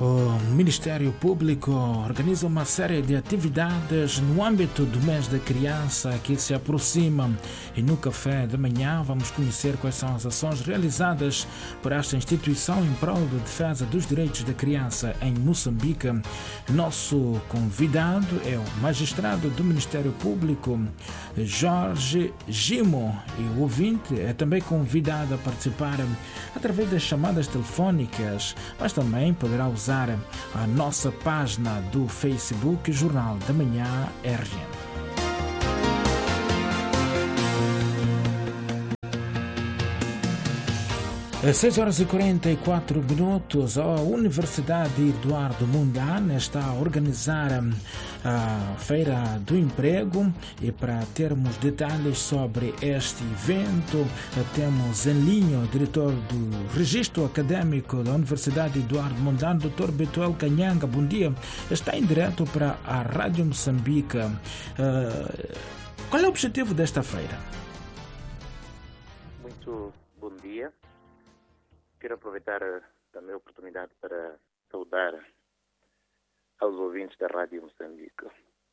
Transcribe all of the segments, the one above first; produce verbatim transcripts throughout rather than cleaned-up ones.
O Ministério Público organiza uma série de atividades no âmbito do mês da criança que se aproxima, e no café da manhã vamos conhecer quais são as ações realizadas por esta instituição em prol da defesa dos direitos da criança em Moçambique. Nosso convidado é o magistrado do Ministério Público, Jorge Gimo, e o ouvinte é também convidado a participar através das chamadas telefónicas, mas também poderá usar a nossa página do Facebook Jornal da Manhã R N. Às seis horas e quarenta e quatro minutos, a Universidade Eduardo Mondlane está a organizar a Feira do Emprego, e para termos detalhes sobre este evento, temos em linha o diretor do Registro Académico da Universidade Eduardo Mondlane, doutor Betuel Canhanga. Bom dia, está em direto para a Rádio Moçambique. Qual é o objetivo desta feira? Muito bom dia. Quero aproveitar também a oportunidade para saudar aos ouvintes da Rádio Moçambique.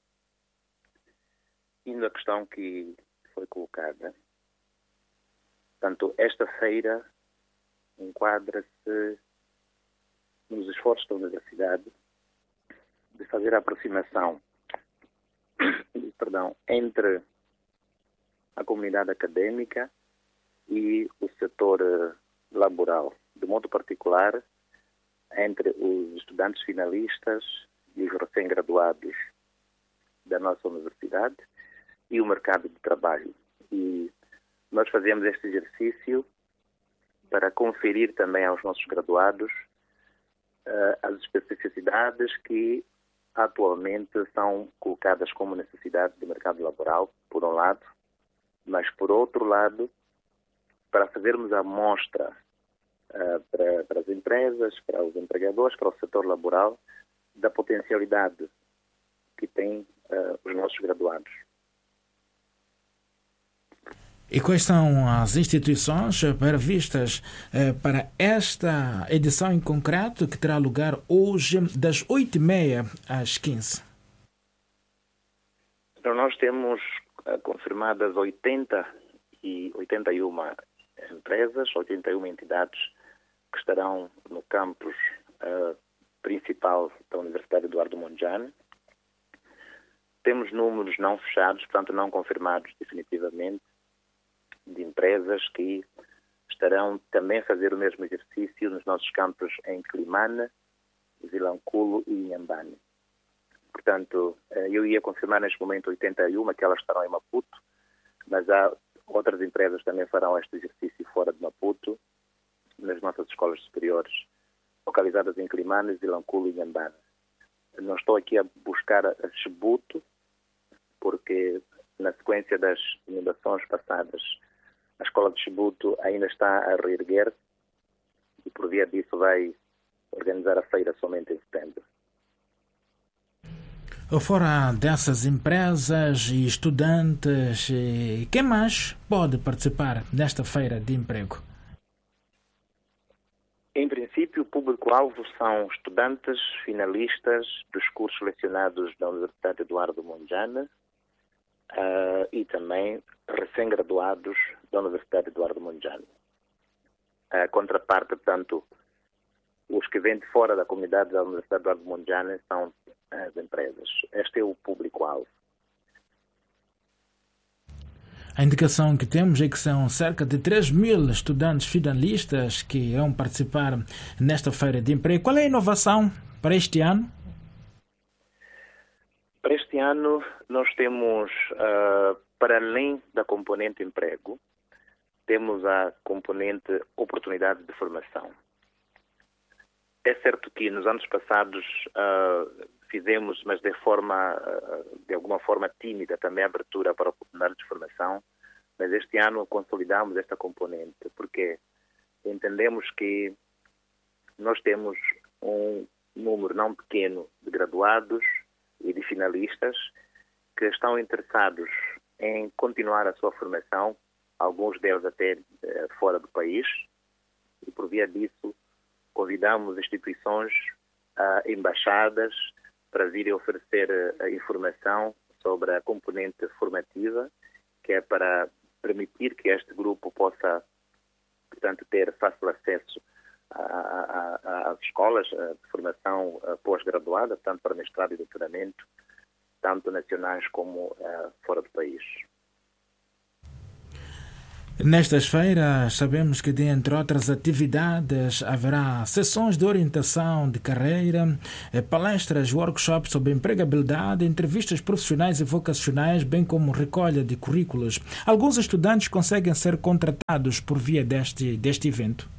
Indo à questão que foi colocada, portanto, esta feira enquadra-se nos esforços da Universidade de fazer a aproximação perdão, entre a comunidade académica e o setor laboral, de modo particular entre os estudantes finalistas e os recém-graduados da nossa universidade e o mercado de trabalho. E nós fazemos este exercício para conferir também aos nossos graduados uh, as especificidades que atualmente são colocadas como necessidades do mercado laboral, por um lado, mas por outro lado, para fazermos a amostra uh, para, para as empresas, para os empregadores, para o setor laboral, da potencialidade que têm uh, os nossos graduados. E quais são as instituições previstas uh, para esta edição em concreto, que terá lugar hoje das oito e meia às quinze? Então, nós temos uh, confirmadas oitenta e uma empresas, oitenta e uma entidades que estarão no campus uh, principal da Universidade Eduardo Mondlane. Temos números não fechados, portanto não confirmados definitivamente, de empresas que estarão também a fazer o mesmo exercício nos nossos campos em Climane, Vilanculo e Inhambane. Portanto, uh, eu ia confirmar neste momento oitenta e uma que elas estarão em Maputo, mas há outras empresas também farão este exercício fora de Maputo, nas nossas escolas superiores, localizadas em Climane, Vilanculo e Inhambane. Não estou aqui a buscar a Chibouto, porque na sequência das inundações passadas, a escola de Chibouto ainda está a reerguer e por via disso vai organizar a feira somente em setembro. Fora dessas empresas e estudantes, quem mais pode participar desta feira de emprego? Em princípio, o público-alvo são estudantes finalistas dos cursos selecionados da Universidade Eduardo Mondlane uh, e também recém-graduados da Universidade Eduardo Mondlane. A contraparte, portanto, os que vêm de fora da comunidade da Universidade Eduardo Mondlane são as empresas. Este é o público-alvo. A indicação que temos é que são cerca de três mil estudantes finalistas que irão participar nesta feira de emprego. Qual é a inovação para este ano? Para este ano, nós temos, uh, para além da componente emprego, temos a componente oportunidade de formação. É certo que nos anos passados uh, fizemos, mas de forma, uh, de alguma forma tímida, também a abertura para a oportunidade de formação, mas este ano consolidamos esta componente, porque entendemos que nós temos um número não pequeno de graduados e de finalistas que estão interessados em continuar a sua formação, alguns deles até uh, fora do país, e por via disso convidamos instituições uh, embaixadas para virem oferecer uh, informação sobre a componente formativa, que é para permitir que este grupo possa, portanto, ter fácil acesso às escolas de formação pós-graduada, tanto para mestrado e doutoramento, tanto nacionais como uh, fora do país. Nestas feiras, sabemos que, dentre outras atividades, haverá sessões de orientação de carreira, palestras, workshops sobre empregabilidade, entrevistas profissionais e vocacionais, bem como recolha de currículos. Alguns estudantes conseguem ser contratados por via deste, deste evento?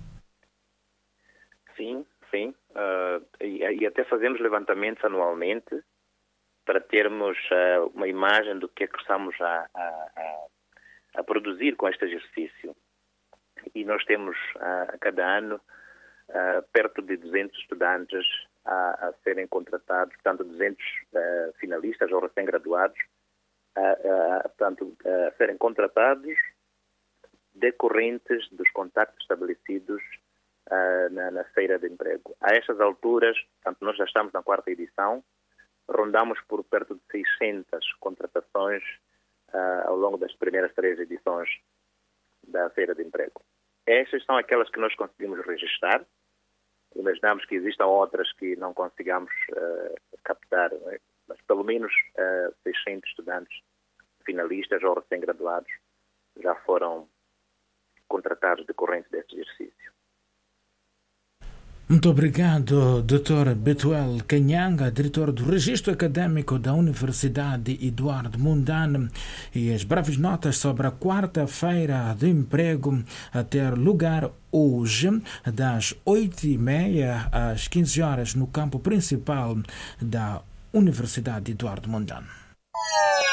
Sim, sim. Uh, e, e até fazemos levantamentos anualmente para termos uh, uma imagem do que é que estamos a, a, a a produzir com este exercício. E nós temos a, a cada ano uh, perto de duzentos estudantes a, a serem contratados, portanto duzentos uh, finalistas ou recém-graduados a, a, portanto, a serem contratados decorrentes dos contactos estabelecidos uh, na, na feira de emprego. A estas alturas, portanto, nós já estamos na quarta edição, rondamos por perto de seiscentas contratações Uh, ao longo das primeiras três edições da Feira de Emprego. Estas são aquelas que nós conseguimos registrar. Imaginamos que existam outras que não consigamos uh, captar, não é? Mas pelo menos uh, seiscentos estudantes finalistas ou recém-graduados já foram contratados decorrentes deste exercício. Muito obrigado, doutor Betuel Canhanga, diretor do Registro Académico da Universidade Eduardo Mondlane, e as breves notas sobre a quarta-feira de emprego a ter lugar hoje, das oito e meia às quinze horas, no campo principal da Universidade Eduardo Mondlane.